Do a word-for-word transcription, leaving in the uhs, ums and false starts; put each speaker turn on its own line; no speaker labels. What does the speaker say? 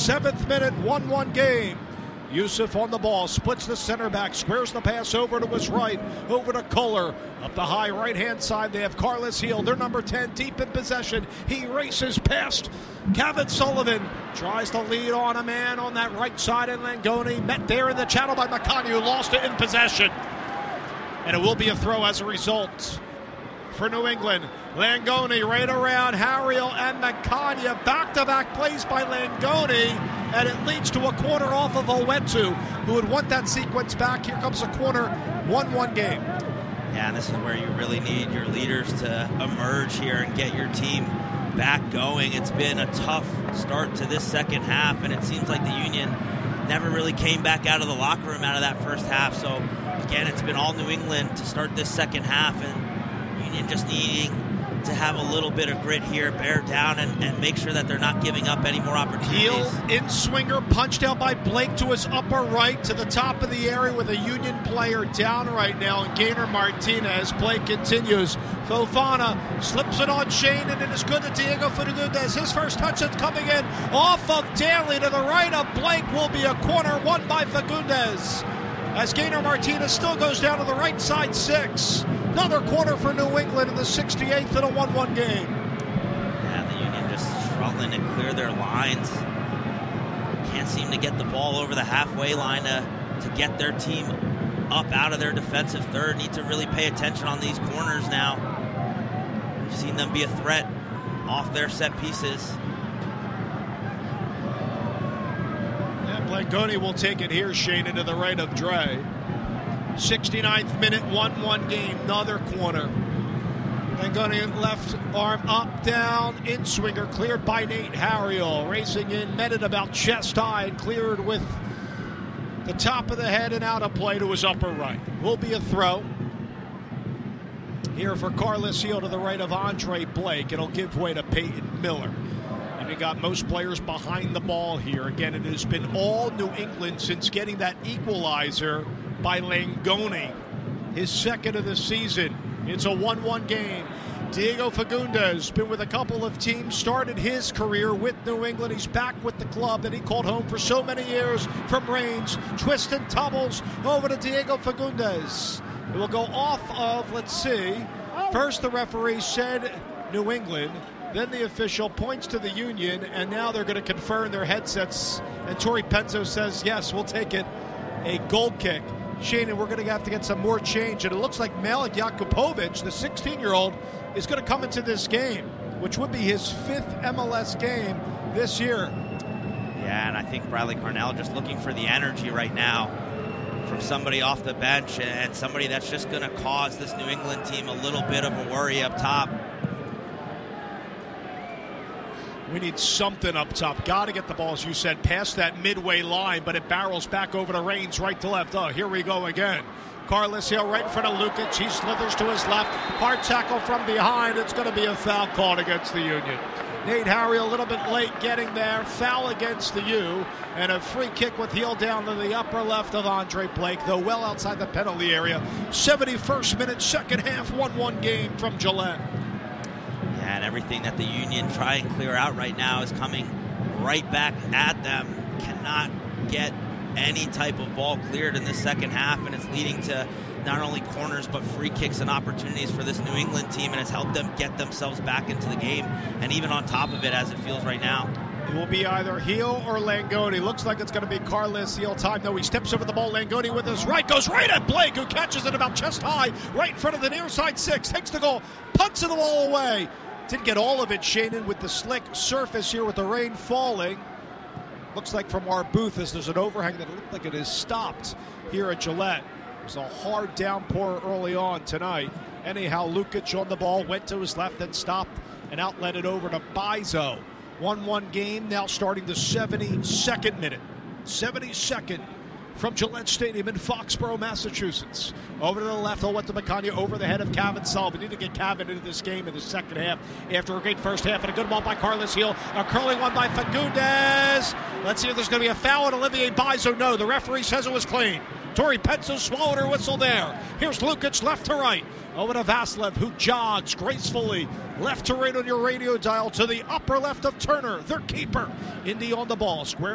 seventh minute, one one game. Yusuf on the ball, splits the center back, squares the pass over to his right, over to Kohler. Up the high right-hand side, they have Carlos Heel, their number ten, deep in possession. He races past Kevin Sullivan, tries to lead on a man on that right side, and Langoni met there in the channel by Macanio, lost it in possession. And it will be a throw as a result for New England. Langoni right around Harriel and Macania. Back-to-back plays by Langoni, and it leads to a corner off of Owetu, who would want that sequence back. Here comes a corner, one one game.
Yeah, and this is where you really need your leaders to emerge here and get your team back going. It's been a tough start to this second half, and it seems like the Union never really came back out of the locker room out of that first half. So, again, it's been all New England to start this second half, and Union just needing to have a little bit of grit here, bear down, and, and make sure that they're not giving up any more opportunities.
Heel in swinger, punched out by Blake to his upper right, to the top of the area with a Union player down right now, and Gainer Martinez. Blake continues. Fofana slips it on Shane, and it is good to Diego Fagundes. His first touch is coming in off of Daly to the right of Blake. Will be a corner, won by Fagundes, as Gainer Martinez still goes down to the right side six. Another corner for New England in the sixty-eighth in a one one game.
Yeah, the Union just struggling to clear their lines. Can't seem to get the ball over the halfway line to, to get their team up out of their defensive third. Need to really pay attention on these corners now. We've seen them be a threat off their set pieces.
Yeah, Langoni will take it here, Shane, into the right of Dre. sixty-ninth minute, one one game, another corner. Langoni left arm up, down, in swinger, cleared by Nate Harriel. Racing in, met it about chest high, and cleared with the top of the head and out of play to his upper right. Will be a throw. Here for Carlos Heel to the right of Andre Blake. It'll give way to Peyton Miller. And you got most players behind the ball here. Again, it has been all New England since getting that equalizer by Langoni, his second of the season. It's a one one game. Diego Fagundes been with a couple of teams, started his career with New England. He's back with the club that he called home for so many years from Reigns. Twist and tumbles over to Diego Fagundes. It will go off of, let's see, first the referee said New England, then the official points to the Union, and now they're going to confer in their headsets, and Tori Penzo says, yes, we'll take it, a goal kick. Shane, and we're going to have to get some more change, and it looks like Malik Jakupovic, the sixteen-year-old, is going to come into this game, which would be his fifth M L S game this year.
Yeah, and I think Bradley Carnell just looking for the energy right now from somebody off the bench, and somebody that's just going to cause this New England team a little bit of a worry up top.
We need something up top. Got to get the ball, as you said, past that midway line, but it barrels back over to Reigns, right to left. Oh, here we go again. Carlos Hill right in front of Lukic. He slithers to his left. Hard tackle from behind. It's going to be a foul called against the Union. Nate Harry a little bit late getting there. Foul against the U. And a free kick with heel down to the upper left of Andre Blake, though well outside the penalty area. seventy-first minute, second half, one one game from Gillette.
Yeah, and everything that the Union try and clear out right now is coming right back at them. Cannot get any type of ball cleared in the second half, and it's leading to not only corners but free kicks and opportunities for this New England team, and it's helped them get themselves back into the game, and even on top of it as it feels right now.
It will be either Heel or Langoni. Looks like it's going to be Carlos Heel time, though. He steps over the ball. Langoni with his right goes right at Blake, who catches it about chest high, right in front of the near side six, takes the goal, punts the ball away. Didn't get all of it, Shannon, with the slick surface here with the rain falling. Looks like from our booth as there's an overhang that looked like it is stopped here at Gillette. It was a hard downpour early on tonight. Anyhow, Lukic on the ball, went to his left, then stopped and outlet it over to Bizo. one one game now starting the seventy-second minute. seventy-second from Gillette Stadium in Foxborough, Massachusetts. Over to the left, Oweta Macania over the head of Kevin Sullivan. Need to get Kevin into this game in the second half after a great first half, and a good ball by Carlos Heel. A curling one by Fagundes. Let's see if there's going to be a foul on Olivier Bizo. No, the referee says it was clean. Tori Penzo swallowed her whistle there. Here's Lukic left to right. Over to Vasilev, who jogs gracefully left to right on your radio dial to the upper left of Turner, their keeper. Indy on the ball. Square